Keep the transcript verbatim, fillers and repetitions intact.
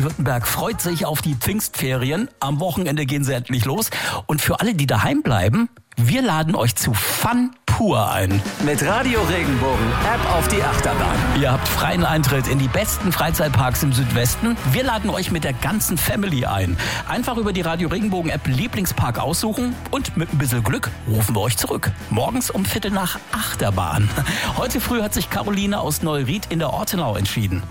Württemberg freut sich auf die Pfingstferien. Am Wochenende gehen sie endlich los. Und für alle, die daheim bleiben, wir laden euch zu Fun pur ein. Mit Radio Regenbogen, App auf die Achterbahn. Ihr habt freien Eintritt in die besten Freizeitparks im Südwesten. Wir laden euch mit der ganzen Family ein. Einfach über die Radio Regenbogen App Lieblingspark aussuchen und mit ein bisschen Glück rufen wir euch zurück. Morgens um Viertel nach Achterbahn. Heute früh hat sich Caroline aus Neuried in der Ortenau entschieden.